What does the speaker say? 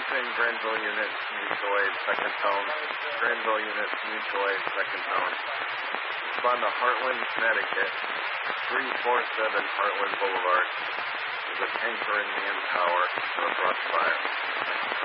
Attention Granville Unit, mutual aid, second tone. Granville Unit, mutual aid, second tone. Respond to Heartland, Connecticut, 347 Heartland Boulevard. There's a tanker in manpower for a brush fire.